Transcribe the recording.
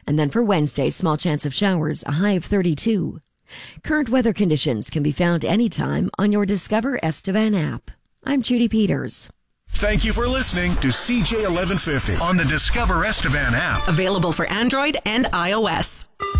And then for Wednesday, small chance of showers, a high of 32. Current weather conditions can be found anytime on your Discover Estevan app. I'm Judy Peters. Thank you for listening to CJ 1150 on the Discover Estevan app. Available for Android and iOS.